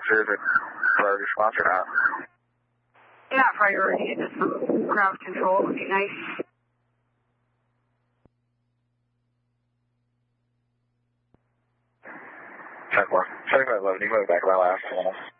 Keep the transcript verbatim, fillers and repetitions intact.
officer? Is it priority response or not? Yeah, priority. Just some ground control would be nice. ten four. seventy-five eleven, you move back about last.